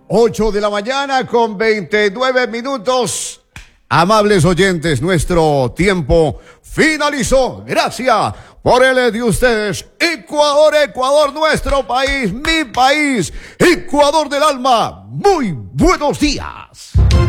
8 de la mañana con 29 minutos. Amables oyentes, nuestro tiempo finalizó. Gracias por el de ustedes. Ecuador, Ecuador, nuestro país, mi país, Ecuador del alma. Muy buenos días.